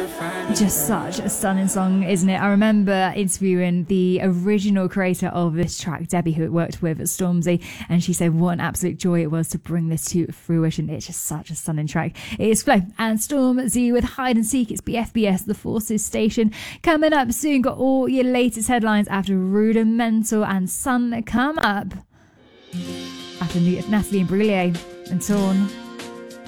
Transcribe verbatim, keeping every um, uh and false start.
Just such a stunning song, isn't it? I remember interviewing the original creator of this track, Debbie, who it worked with at Stormzy, and she said what an absolute joy it was to bring this to fruition. It's just such a stunning track. It is Flow and Stormzy with Hide and Seek. It's B F B S, The Forces Station. Coming up soon, got all your latest headlines after Rudimental and Sun come up. After Natalie Imbruglia and Torn.